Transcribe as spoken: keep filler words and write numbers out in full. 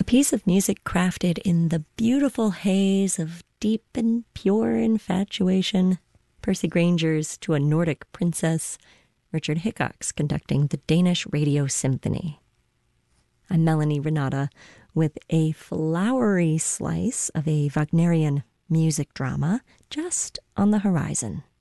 piece of music crafted in the beautiful haze of deep and pure infatuation. Percy Granger's To a Nordic Princess, Richard Hickox conducting the Danish Radio Symphony. I'm Melanie Renata with a flowery slice of a Wagnerian music drama just on the horizon.